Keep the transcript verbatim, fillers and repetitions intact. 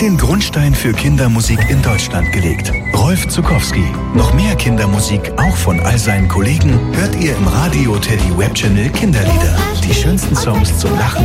den Grundstein für Kindermusik in Deutschland gelegt. Rolf Zuckowski. Noch mehr Kindermusik, auch von all seinen Kollegen, hört ihr im Radio Teddy Web Channel Kinderlieder. Die schönsten Songs zum Lachen